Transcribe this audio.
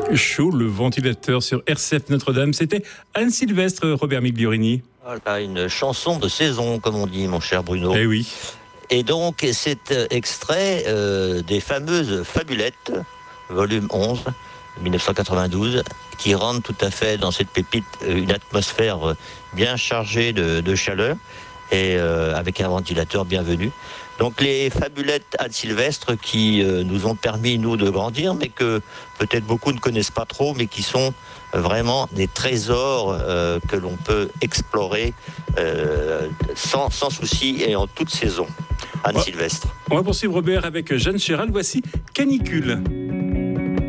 Chaud, le ventilateur sur RCF Notre-Dame. C'était Anne-Sylvestre, Robert Migliorini. Voilà, une chanson de saison, comme on dit, mon cher Bruno. Eh oui. Et donc, c'est extrait des fameuses Fabulettes, volume 11, 1992, qui rendent tout à fait dans cette pépite une atmosphère bien chargée de chaleur et avec un ventilateur bienvenu. Donc les Fabulettes Anne-Sylvestre qui nous ont permis, nous, de grandir, mais que peut-être beaucoup ne connaissent pas trop, mais qui sont vraiment des trésors que l'on peut explorer sans souci et en toute saison. Anne-Sylvestre. On va poursuivre, Robert, avec Jeanne Chéral. Voici Canicule.